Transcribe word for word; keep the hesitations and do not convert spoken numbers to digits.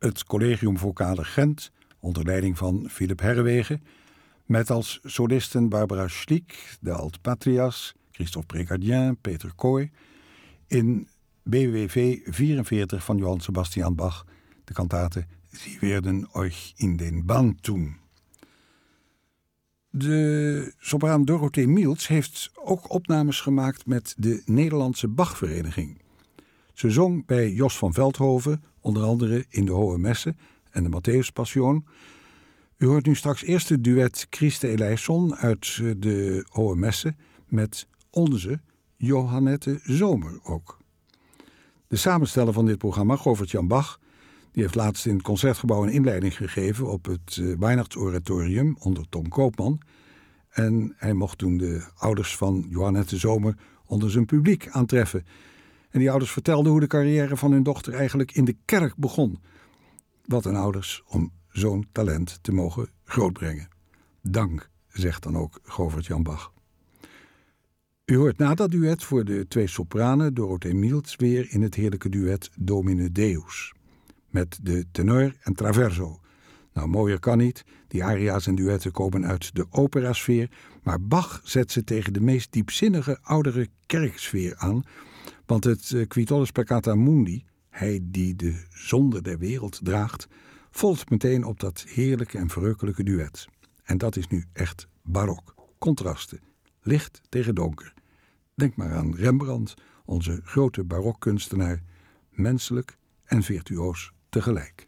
het Collegium Vocale Gent, onder leiding van Philip Herrewegen, met als solisten Barbara Schlick, de Alt Patrias, Christophe Précadien, Peter Kooi, in B W V vierenveertig van Johann Sebastian Bach, de kantate Sie werden euch in den Bann tun. De sopraan Dorothee Miels heeft ook opnames gemaakt met de Nederlandse Bachvereniging. Ze zong bij Jos van Veldhoven, onder andere in de Hohe Messe en de Matthäuspassion. U hoort nu straks eerst het duet Christe Eleison uit de Hohe Messe met onze Johannette Zomer ook. De samensteller van dit programma, Govert-Jan Bach, die heeft laatst in het Concertgebouw een inleiding gegeven op het uh, Weihnachtsoratorium onder Tom Koopman. En hij mocht toen de ouders van Johannette Zomer onder zijn publiek aantreffen. En die ouders vertelden hoe de carrière van hun dochter eigenlijk in de kerk begon. Wat een ouders om zo'n talent te mogen grootbrengen. Dank, zegt dan ook Govert-Jan Bach. U hoort na dat duet voor de twee sopranen Dorothee Miels weer in het heerlijke duet Domine Deus. Met de tenor en traverso. Nou, mooier kan niet. Die aria's en duetten komen uit de operasfeer, maar Bach zet ze tegen de meest diepzinnige oudere kerksfeer aan, want het uh, Qui tollis peccata mundi, hij die de zonde der wereld draagt, volgt meteen op dat heerlijke en verrukkelijke duet. En dat is nu echt barok. Contrasten. Licht tegen donker. Denk maar aan Rembrandt, onze grote barokkunstenaar, menselijk en virtuoos tegelijk.